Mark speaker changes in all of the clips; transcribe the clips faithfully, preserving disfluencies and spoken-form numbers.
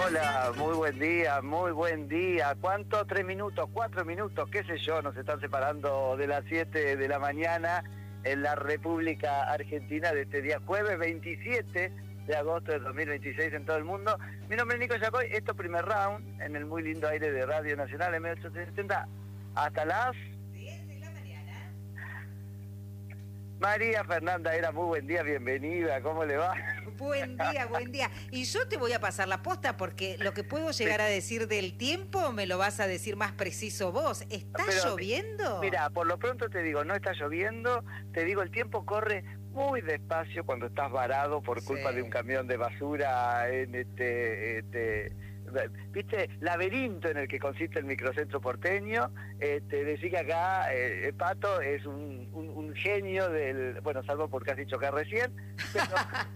Speaker 1: Hola, muy buen día, muy buen día. ¿Cuánto? ¿Tres minutos? ¿Cuatro minutos? ¿Qué sé yo? Nos están separando de las siete de la mañana en la República Argentina de este día jueves veintisiete de agosto de dos mil veintiséis en todo el mundo. Mi nombre es Nico Yacoy, esto primer round en el muy lindo aire de Radio Nacional M ochocientos setenta hasta las
Speaker 2: diez de la mañana.
Speaker 1: María Fernanda Era, muy buen día, bienvenida, ¿cómo le va?
Speaker 2: Buen día, buen día. Y yo te voy a pasar la posta porque lo que puedo llegar a decir del tiempo me lo vas a decir más preciso vos. ¿Está
Speaker 1: Pero,
Speaker 2: lloviendo?
Speaker 1: Mira, por lo pronto te digo, no está lloviendo, te digo, el tiempo corre muy despacio cuando estás varado por culpa
Speaker 2: Sí.
Speaker 1: de un camión de basura en este, este viste, laberinto en el que consiste el microcentro porteño. Eh, te decía que acá eh, Pato es un, un, un genio del, bueno, salvo porque has dicho que recién, pero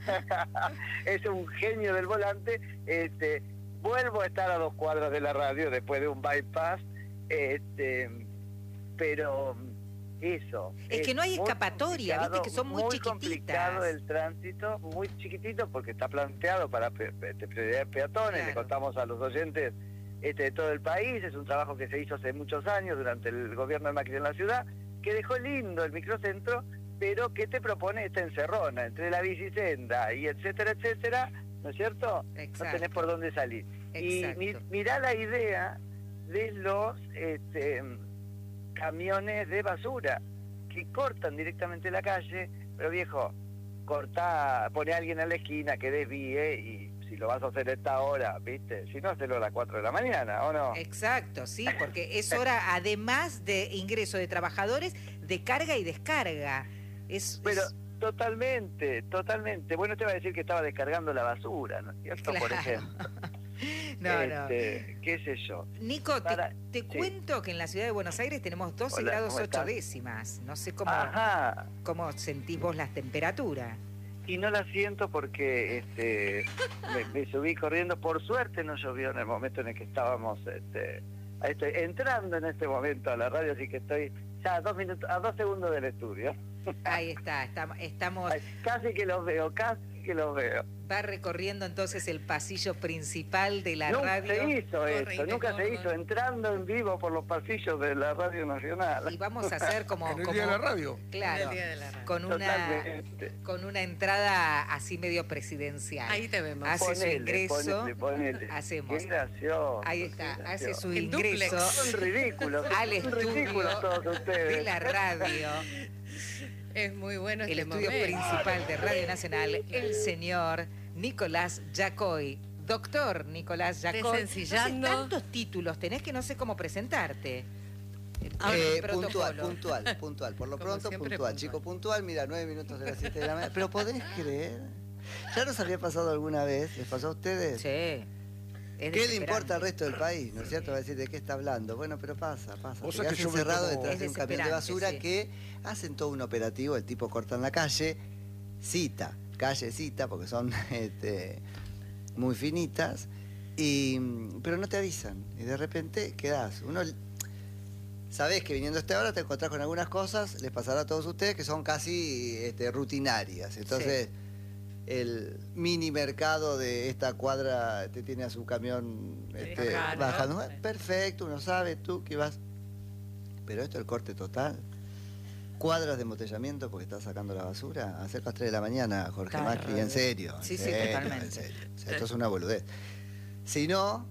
Speaker 1: es un genio del volante. Este, vuelvo a estar a dos cuadras de la radio después de un bypass, este, pero eso.
Speaker 2: Es que no hay escapatoria, viste que son muy,
Speaker 1: muy
Speaker 2: chiquititas.
Speaker 1: complicado el tránsito, muy chiquitito porque está planteado para pe pe prioridad de peatones.
Speaker 2: Claro.
Speaker 1: Le contamos a los oyentes este, de todo el país. Es un trabajo que se hizo hace muchos años durante el gobierno de Macri en la ciudad, que dejó lindo el microcentro, pero que te propone esta encerrona entre la bicisenda y etcétera, etcétera, ¿no es cierto?
Speaker 2: Exacto.
Speaker 1: No tenés por dónde salir.
Speaker 2: Exacto.
Speaker 1: Y mi, mirá la idea de los este, camiones de basura que cortan directamente la calle, pero viejo, corta, pone a alguien a la esquina que desvíe, y si lo vas a hacer a esta hora, viste, si no, hacelo a las cuatro de la mañana, ¿o no?
Speaker 2: Exacto, sí, porque es hora, además de ingreso de trabajadores, de carga y descarga. Es,
Speaker 1: Pero
Speaker 2: es...
Speaker 1: totalmente, totalmente. Bueno, te va a decir que estaba descargando la basura, ¿no es cierto?
Speaker 2: Claro.
Speaker 1: Por ejemplo.
Speaker 2: No,
Speaker 1: este, qué sé yo.
Speaker 2: Nico, te,
Speaker 1: Para-
Speaker 2: te
Speaker 1: sí.
Speaker 2: cuento que en la ciudad de Buenos Aires tenemos doce
Speaker 1: Hola,
Speaker 2: grados
Speaker 1: ¿cómo
Speaker 2: ocho
Speaker 1: estás?
Speaker 2: décimas. No sé cómo,
Speaker 1: Ajá.
Speaker 2: cómo sentís vos las temperaturas.
Speaker 1: Y no la siento porque este, me, me subí corriendo. Por suerte no llovió en el momento en el que estábamos este, estoy entrando en este momento a la radio, así que estoy ya a dos minutos, a dos segundos del estudio.
Speaker 2: Ahí está, estamos, estamos
Speaker 1: Ay, casi que los veo, casi que los veo.
Speaker 2: va recorriendo entonces el pasillo principal de la
Speaker 1: Nunca
Speaker 2: radio.
Speaker 1: se hizo
Speaker 3: Corre,
Speaker 1: esto, nunca se
Speaker 3: corre.
Speaker 1: hizo, entrando en vivo por los pasillos de la Radio Nacional.
Speaker 2: Y vamos a hacer como...
Speaker 4: En el
Speaker 2: como
Speaker 4: día de la radio.
Speaker 2: Claro,
Speaker 3: En el día de la radio.
Speaker 2: con una,
Speaker 1: Totalmente.
Speaker 2: con una entrada así medio presidencial.
Speaker 3: Ahí te vemos.
Speaker 2: Hace su
Speaker 1: Ponele,
Speaker 2: ingreso.
Speaker 1: ponele, ponele.
Speaker 2: Hacemos.
Speaker 1: Qué gracioso.
Speaker 2: Ahí
Speaker 1: qué
Speaker 2: está, hace
Speaker 1: gracioso.
Speaker 2: su
Speaker 3: En duplex.
Speaker 2: ingreso
Speaker 1: Son ridículos,
Speaker 2: al
Speaker 1: son ridículos todos
Speaker 2: estudio
Speaker 1: ustedes.
Speaker 2: de la radio,
Speaker 3: Es muy bueno
Speaker 2: el
Speaker 3: este
Speaker 2: estudio
Speaker 3: momento.
Speaker 2: principal de Radio Nacional, el señor Nicolás Yacoy. Doctor Nicolás Yacoy.
Speaker 3: Desencillando.
Speaker 2: No sé, tantos títulos tenés que no sé cómo presentarte.
Speaker 3: Ah,
Speaker 2: El
Speaker 5: Eh,
Speaker 2: protocolo.
Speaker 5: puntual, puntual, puntual. Por lo
Speaker 3: Como
Speaker 5: pronto,
Speaker 3: siempre,
Speaker 5: puntual.
Speaker 3: puntual.
Speaker 5: Chico, puntual, mira, nueve minutos de las siete de la mañana. Pero podés creer. ¿Ya nos había pasado alguna vez? ¿Les pasó a ustedes?
Speaker 2: Sí. es
Speaker 5: ¿Qué le
Speaker 2: desesperante.
Speaker 5: importa al resto del país? ¿No es cierto? Va a decir de qué está hablando. Bueno, pero pasa, pasa.
Speaker 4: Vos
Speaker 5: Te
Speaker 4: sabés
Speaker 5: quedás
Speaker 4: que yo me
Speaker 5: encerrado
Speaker 4: tomo-
Speaker 5: detrás de
Speaker 2: Es
Speaker 5: un camión de
Speaker 2: desesperante,
Speaker 5: basura
Speaker 2: sí.
Speaker 5: que hacen todo un operativo. El tipo corta en la calle, cita, calle cita, porque son este, muy finitas, y, pero no te avisan. Y de repente quedás. Uno sabés que viniendo a esta hora te encontrás con algunas cosas, les pasará a todos ustedes, que son casi este, rutinarias. Entonces, el mini mercado de esta cuadra te tiene a su camión este,
Speaker 3: Claro.
Speaker 5: bajando.
Speaker 3: Sí.
Speaker 5: Perfecto, uno sabe tú que vas. Pero esto es el corte total. Cuadras de embotellamiento porque estás sacando la basura. Hacer las tres de la mañana, Jorge
Speaker 2: Claro.
Speaker 5: Macri, en serio. en
Speaker 2: Sí, sí,
Speaker 5: serio,
Speaker 2: totalmente.
Speaker 5: en serio. O sea, esto es una boludez. Si no,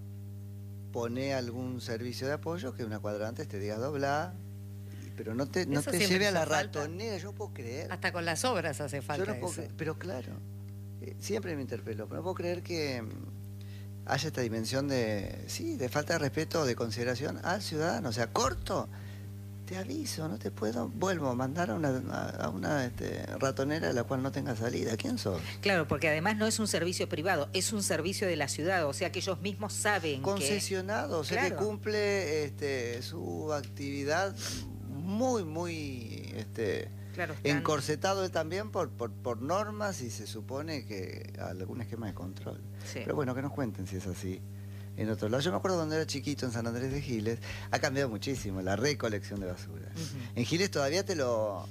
Speaker 5: pone algún servicio de apoyo que una cuadra antes te diga doblar, pero no te, no
Speaker 3: Eso
Speaker 5: te
Speaker 3: siempre
Speaker 5: lleve a la
Speaker 3: hizo falta.
Speaker 5: ratonera, yo no puedo creer.
Speaker 3: Hasta con las obras hace falta
Speaker 5: Yo no puedo
Speaker 3: eso.
Speaker 5: cre- pero claro, eh, siempre me interpeló, pero no puedo creer que mm, haya esta dimensión de, sí, de falta de respeto, de consideración al ciudadano. O sea, corto, te aviso, no te puedo, vuelvo a mandar a una, a una este, ratonera de la cual no tenga salida. ¿Quién sos?
Speaker 2: Claro, porque además no es un servicio privado, es un servicio de la ciudad, o sea que ellos mismos saben
Speaker 5: Concesionado, o sea
Speaker 2: Claro.
Speaker 5: que cumple este, su actividad muy, muy este,
Speaker 2: que... Claro, están-
Speaker 5: encorsetado él también por, por, por normas y se supone que algún esquema de control.
Speaker 2: Sí.
Speaker 5: Pero bueno, que nos cuenten si es así en otro lado. Yo me acuerdo cuando era chiquito en San Andrés de Giles, ha cambiado muchísimo la recolección de basura.
Speaker 2: Ujú.
Speaker 5: En Giles todavía te lo...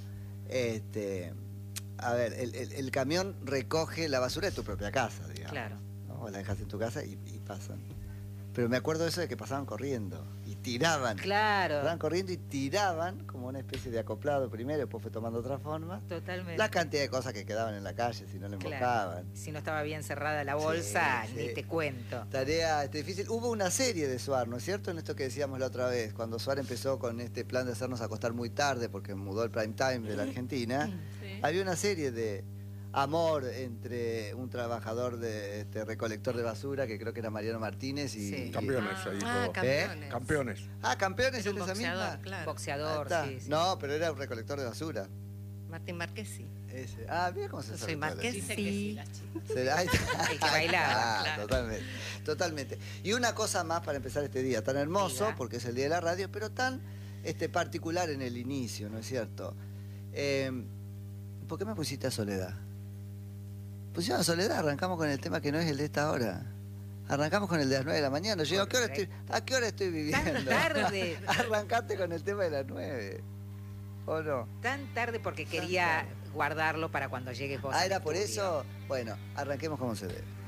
Speaker 5: Este, a ver, el, el- el camión recoge la basura de tu propia casa, digamos.
Speaker 2: Claro.
Speaker 5: ¿no? O la dejas en tu casa y, y pasan. Pero me acuerdo eso de que pasaban corriendo y tiraban.
Speaker 2: Claro.
Speaker 5: Pasaban corriendo y tiraban como una especie de acoplado primero, después fue tomando otra forma.
Speaker 2: Totalmente.
Speaker 5: La cantidad de cosas que quedaban en la calle si no le
Speaker 2: Claro.
Speaker 5: mojaban.
Speaker 2: Si no estaba bien cerrada la bolsa,
Speaker 5: Sí,
Speaker 2: ni
Speaker 5: sí.
Speaker 2: te cuento.
Speaker 5: Tarea este, difícil. Hubo una serie de Suar, ¿no es cierto? En esto que decíamos la otra vez, cuando Suar empezó con este plan de hacernos acostar muy tarde porque mudó el prime time de la Argentina,
Speaker 3: Sí.
Speaker 5: había una serie de amor entre un trabajador de este recolector de basura, que creo que era Mariano Martínez, y...
Speaker 2: Sí.
Speaker 5: y-
Speaker 4: Campeones, ahí
Speaker 3: Ah,
Speaker 4: todo.
Speaker 3: campeones.
Speaker 4: Campeones.
Speaker 5: ah, campeones
Speaker 3: Era
Speaker 5: en
Speaker 3: un
Speaker 5: esa
Speaker 3: boxeador,
Speaker 5: misma.
Speaker 3: claro.
Speaker 5: Ahí
Speaker 2: Boxeador,
Speaker 5: está.
Speaker 2: sí, sí.
Speaker 5: No, pero era un recolector de basura.
Speaker 3: Martín Márquez, sí.
Speaker 5: Ese. Ah, mira cómo se
Speaker 3: Yo
Speaker 5: sabe
Speaker 3: soy
Speaker 5: todo
Speaker 3: Márquez,
Speaker 5: eso.
Speaker 3: sí.
Speaker 5: Será- ahí está.
Speaker 2: El que bailaba,
Speaker 5: Ah,
Speaker 3: claro.
Speaker 5: Totalmente, totalmente. Y una cosa más para empezar este día, tan hermoso,
Speaker 2: Diga.
Speaker 5: porque es el día de la radio, pero tan este, particular en el inicio, ¿no es cierto? Eh, ¿Por qué me pusiste a Soledad? Pusieron a Soledad, arrancamos con el tema que no es el de esta hora. Arrancamos con el de las nueve de la mañana. Yo digo, ¿a qué hora estoy, ¿a qué hora estoy viviendo?
Speaker 2: Tan tarde.
Speaker 5: Arrancaste con el tema de las nueve. ¿O no?
Speaker 2: Tan tarde porque quería guardarlo para cuando llegues vos.
Speaker 5: Ah,
Speaker 2: al
Speaker 5: era por
Speaker 2: estudio.
Speaker 5: eso. Bueno, arranquemos como se debe.